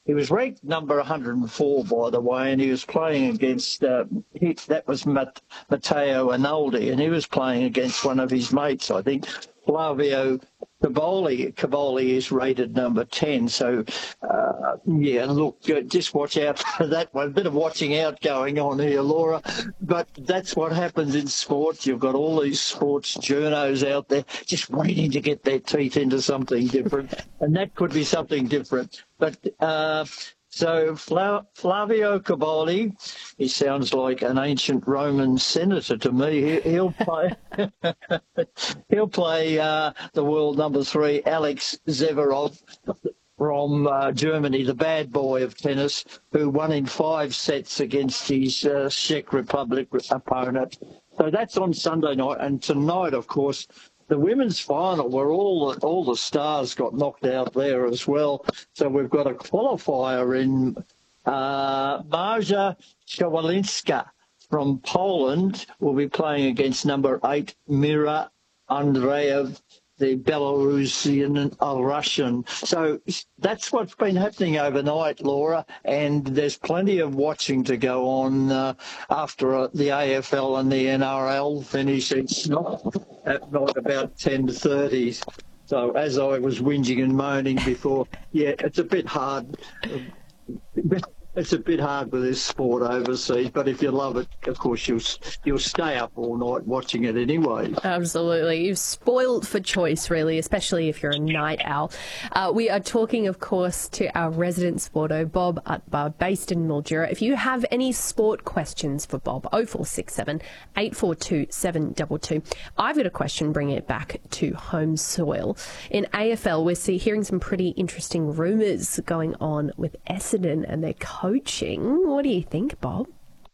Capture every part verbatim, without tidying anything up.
he was ranked number one hundred and four, by the way, and he was playing against, uh, he, that was Mat- Matteo Arnoldi, and he was playing against one of his mates, I think, Flavio Caboli. Caboli is rated number ten. So, uh, yeah, look, uh, just watch out for that one. A bit of watching out going on here, Laura. But that's what happens in sports. You've got all these sports journos out there just waiting to get their teeth into something different. And that could be something different. But uh, so Fla- Flavio Caboli, he sounds like an ancient Roman senator to me. He, he'll play he'll play uh, the world number three, Alex Zverev from uh, Germany, the bad boy of tennis, who won in five sets against his uh, Czech Republic opponent. So that's on Sunday night. And tonight, of course, the women's final, where all the, all the stars got knocked out there as well. So we've got a qualifier in uh, Marja Shawalinska from Poland will be playing against number eight, Mira Andreev, the Belarusian and uh, Russian. So that's what's been happening overnight, Laura, and there's plenty of watching to go on uh, after uh, the A F L and the N R L finish. It's not at night about ten thirty. So as I was whinging and moaning before, yeah, it's a bit hard. It's a bit hard with this sport overseas, but if you love it, of course, you'll you'll stay up all night watching it anyway. Absolutely. You've spoiled for choice, really, especially if you're a night owl. Uh, we are talking, of course, to our resident sporto, Bob Utbar, based in Mildura. If you have any sport questions for Bob, oh four six seven, eight four two, seven two two. I've got a question, bringing it back to home soil. In A F L, we're see, hearing some pretty interesting rumours going on with Essendon and their coaching. What do you think, Bob?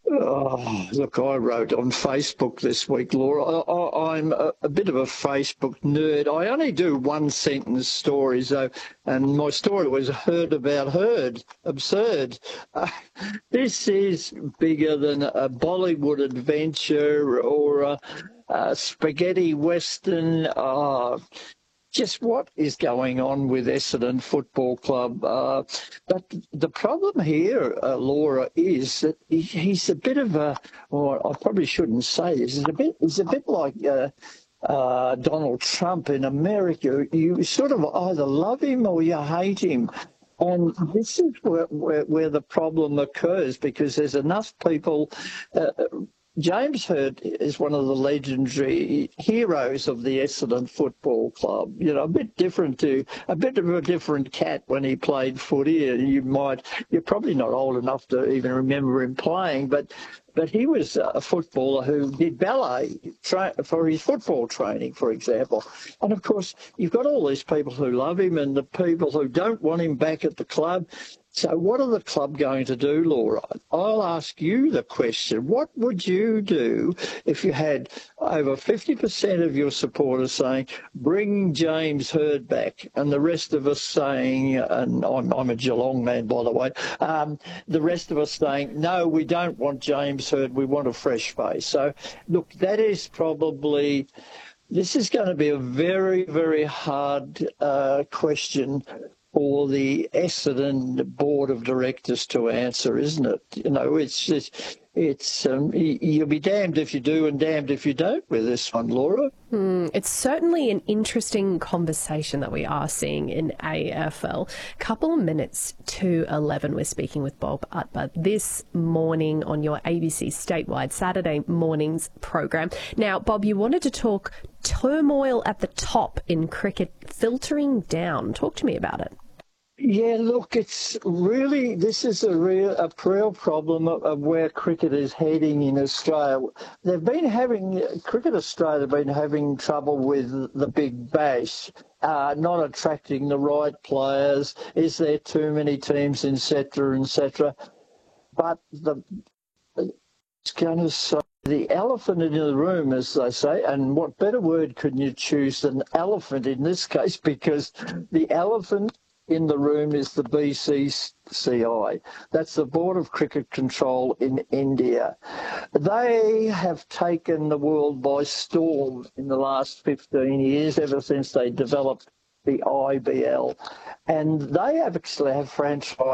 Oh, look, I wrote on Facebook this week, Laura. I, I, I'm a, a bit of a Facebook nerd. I only do one sentence stories, though, and my story was heard about heard. Absurd. Uh, this is bigger than a Bollywood adventure or a, a spaghetti western. Uh, Just what is going on with Essendon Football Club? Uh, but the problem here, uh, Laura, is that he, he's a bit of a, or I probably shouldn't say this, he's a bit, he's a bit like uh, uh, Donald Trump in America. You sort of either love him or you hate him. And this is where, where, where the problem occurs, because there's enough people. Uh, James Hird is one of the legendary heroes of the Essendon Football Club. You know, a bit different to, a bit of a different cat when he played footy. You might, you're probably not old enough to even remember him playing, but but he was a footballer who did ballet tra- for his football training, for example. And, of course, you've got all these people who love him and the people who don't want him back at the club. So what are the club going to do, Laura? I'll ask you the question. What would you do if you had over fifty percent of your supporters saying, bring James Hird back, and the rest of us saying, and I'm, I'm a Geelong man, by the way, um, the rest of us saying, no, we don't want James Hird, we want a fresh face. So, look, that is probably... This is going to be a very, very hard uh, question for the Essendon Board of Directors to answer, isn't it? You know, it's it's, it's um, you'll be damned if you do and damned if you don't with this one, Laura. Mm, it's certainly an interesting conversation that we are seeing in A F L. Couple of minutes to eleven, we're speaking with Bob Utbar this morning on your A B C Statewide Saturday mornings program. Now, Bob, you wanted to talk turmoil at the top in cricket filtering down. Talk to me about it. Yeah, look, it's really, this is a real, a real problem of, of where cricket is heading in Australia. They've been having, Cricket Australia have been having trouble with the Big Bash, uh, not attracting the right players. Is there too many teams, et cetera, et cetera. But the, it's going to say, the elephant in the room, as they say, and what better word could you choose than elephant in this case, because the elephant in the room is the B C C I. That's the Board of Cricket Control in India. They have taken the world by storm in the last fifteen years, ever since they developed the I B L. And they actually have franchise